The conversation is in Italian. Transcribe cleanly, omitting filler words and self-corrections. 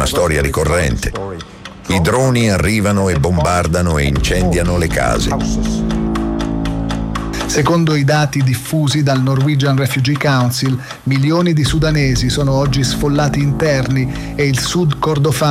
una storia ricorrente. I droni arrivano e bombardano e incendiano le case. Secondo i dati diffusi dal Norwegian Refugee Council, milioni di sudanesi sono oggi sfollati interni e il Sud Kordofan